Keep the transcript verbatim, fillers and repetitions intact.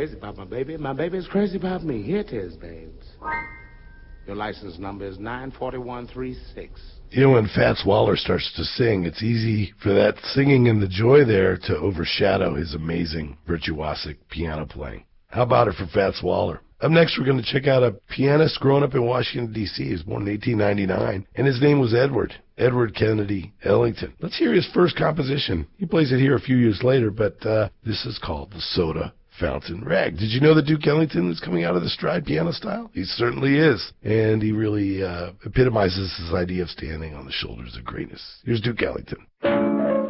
crazy about my baby. My baby is crazy about me. Here it is, babes. Your license number is nine four one three six. You know, when Fats Waller starts to sing, it's easy for that singing and the joy there to overshadow his amazing virtuosic piano playing. How about it for Fats Waller? Up next, we're going to check out a pianist growing up in Washington, D C He was born in eighteen ninety-nine, and his name was Edward, Edward Kennedy Ellington. Let's hear his first composition. He plays it here a few years later, but uh, this is called The Soda Fountain Rag. Did you know that Duke Ellington is coming out of the stride piano style? He certainly is, and he really uh, epitomizes his idea of standing on the shoulders of greatness. Here's Duke Ellington.